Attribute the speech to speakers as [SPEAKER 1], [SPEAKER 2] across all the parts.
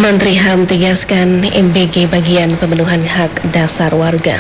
[SPEAKER 1] Menteri HAM tegaskan MBG bagian pemenuhan hak dasar warga.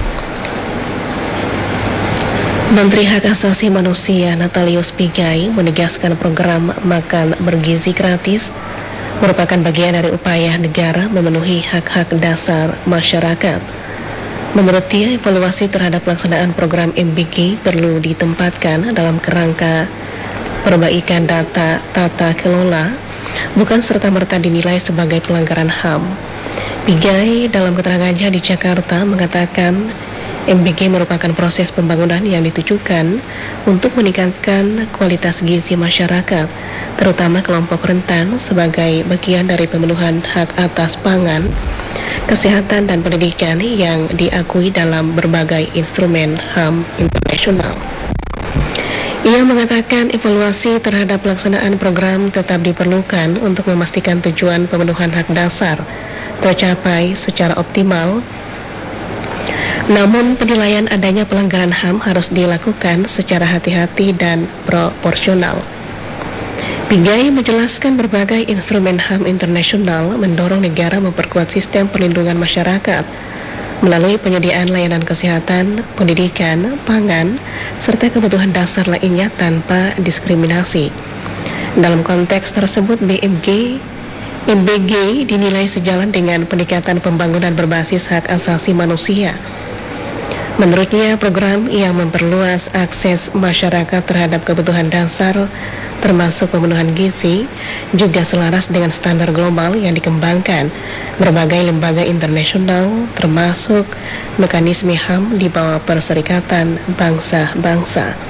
[SPEAKER 1] Menteri Hak Asasi Manusia Natalius Pigai menegaskan program makan bergizi gratis merupakan bagian dari upaya negara memenuhi hak-hak dasar masyarakat. Menurut dia, evaluasi terhadap pelaksanaan program MBG perlu ditempatkan dalam kerangka perbaikan data tata kelola, bukan serta-merta dinilai sebagai pelanggaran HAM. Pigai dalam keterangannya di Jakarta mengatakan MBG merupakan proses pembangunan yang ditujukan untuk meningkatkan kualitas gizi masyarakat, terutama kelompok rentan sebagai bagian dari pemenuhan hak atas pangan, kesehatan dan pendidikan yang diakui dalam berbagai instrumen HAM internasional. Ia mengatakan evaluasi terhadap pelaksanaan program tetap diperlukan untuk memastikan tujuan pemenuhan hak dasar tercapai secara optimal. Namun penilaian adanya pelanggaran HAM harus dilakukan secara hati-hati dan proporsional. Pigai menjelaskan berbagai instrumen HAM internasional mendorong negara memperkuat sistem perlindungan masyarakat melalui penyediaan layanan kesehatan, pendidikan, pangan, serta kebutuhan dasar lainnya tanpa diskriminasi. Dalam konteks tersebut, MBG dinilai sejalan dengan pendekatan pembangunan berbasis hak asasi manusia. Menurutnya, program yang memperluas akses masyarakat terhadap kebutuhan dasar termasuk pemenuhan gizi juga selaras dengan standar global yang dikembangkan berbagai lembaga internasional termasuk mekanisme HAM di bawah Perserikatan Bangsa-Bangsa.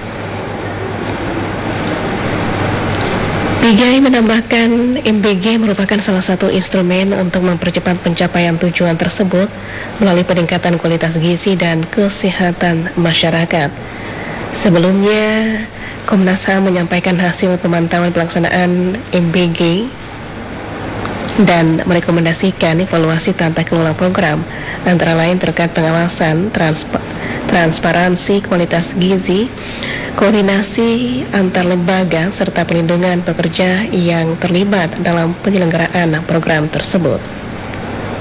[SPEAKER 1] Pigai menambahkan MBG merupakan salah satu instrumen untuk mempercepat pencapaian tujuan tersebut melalui peningkatan kualitas gizi dan kesehatan masyarakat. Sebelumnya, Komnas HAM menyampaikan hasil pemantauan pelaksanaan MBG dan merekomendasikan evaluasi tata kelola program, antara lain terkait pengawasan, transparansi, kualitas gizi, koordinasi antar lembaga, serta pelindungan pekerja yang terlibat dalam penyelenggaraan program tersebut.